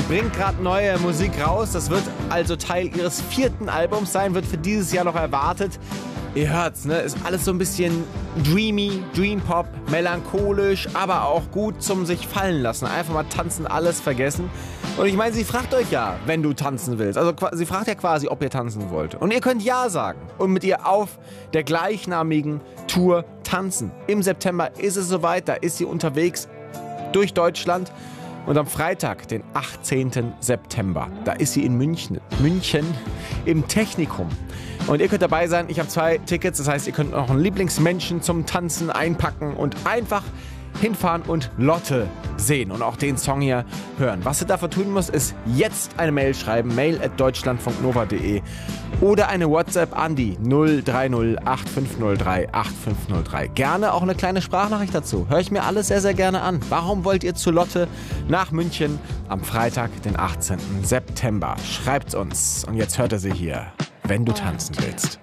bringt gerade neue Musik raus. Das wird also Teil ihres 4. Albums sein, wird für dieses Jahr noch erwartet. Ihr hört's, ne? Ist alles so ein bisschen dreamy, Dream-Pop, melancholisch, aber auch gut zum sich fallen lassen. Einfach mal tanzen, alles vergessen. Und ich meine, sie fragt euch ja, wenn du tanzen willst. Also sie fragt ja quasi, ob ihr tanzen wollt. Und ihr könnt ja sagen und mit ihr auf der gleichnamigen Tour tanzen. Im September ist es soweit, da ist sie unterwegs durch Deutschland. Und am Freitag, den 18. September, da ist sie in München im Technikum. Und ihr könnt dabei sein. Ich habe 2 Tickets, das heißt, ihr könnt noch einen Lieblingsmenschen zum Tanzen einpacken und einfach hinfahren und Lotte sehen und auch den Song hier hören. Was ihr dafür tun müsst, ist jetzt eine Mail schreiben, mail@deutschlandfunknova.de oder eine WhatsApp an die 030 8503 8503. Gerne auch eine kleine Sprachnachricht dazu. Höre ich mir alles sehr, sehr gerne an. Warum wollt ihr zu Lotte nach München am Freitag, den 18. September? Schreibt's uns. Und jetzt hört ihr sie hier, wenn du tanzen willst.